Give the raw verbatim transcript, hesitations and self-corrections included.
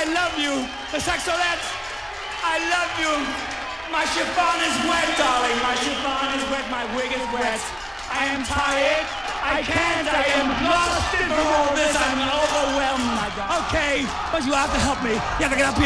I love you. The saxolettes, I love you. My chiffon is wet, darling. My chiffon is wet. My wig is wet. I am tired. I can't. I am exhausted from all this. I'm overwhelmed. Okay, but you have to help me. You have to get up here.